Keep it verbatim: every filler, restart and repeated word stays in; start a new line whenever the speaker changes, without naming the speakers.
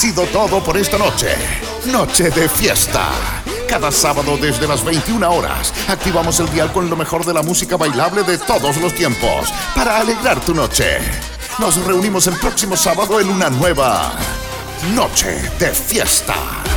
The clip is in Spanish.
sido todo por esta noche. Noche de fiesta. Cada sábado desde las veintiuna horas activamos el dial con lo mejor de la música bailable de todos los tiempos para alegrar tu noche. Nos reunimos el próximo sábado en una nueva Noche de Fiesta.